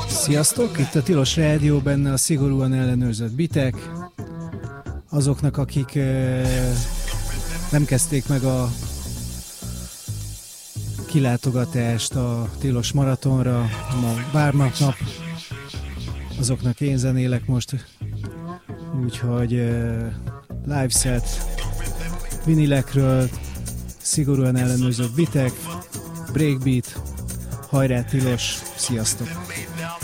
Sziasztok! Itt a Tilos Rádió, benne a szigorúan ellenőrzött bitek. Azoknak, akik nem kezdték meg a kilátogatást a Tilos Maratonra ma bárnap, azoknak én zenélek most. Úgyhogy live set, vinilekről, szigorúan ellenőrzött bitek, breakbeat, hajrá Tilos, sziasztok!